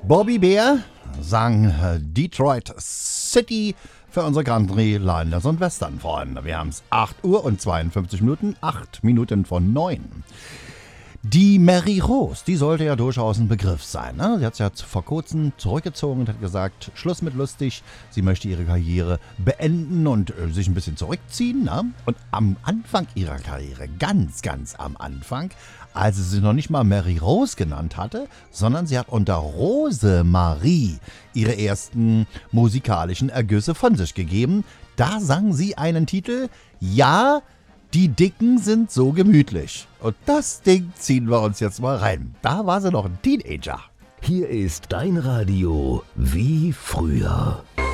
Bobby Bear sang Detroit City für unsere Country, Landers und Western Freunde. Wir haben es 8 Uhr und 52 Minuten, 8 Minuten von 9. Die Mary Rose, die sollte ja durchaus ein Begriff sein. Ne? Sie hat sich ja vor kurzem zurückgezogen und hat gesagt, Schluss mit lustig, sie möchte ihre Karriere beenden und sich ein bisschen zurückziehen. Ne? Und am Anfang ihrer Karriere, ganz am Anfang, als sie sich noch nicht mal Mary Rose genannt hatte, sondern sie hat unter Rosemarie ihre ersten musikalischen Ergüsse von sich gegeben. Da sang sie einen Titel, ja, die Dicken sind so gemütlich. Und das Ding ziehen wir uns jetzt mal rein. Da war sie noch ein Teenager. Hier ist dein Radio wie früher.